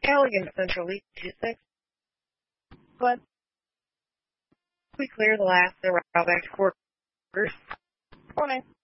Allegan Central Lead 26. But we clear the last and route back to quarters. Morning.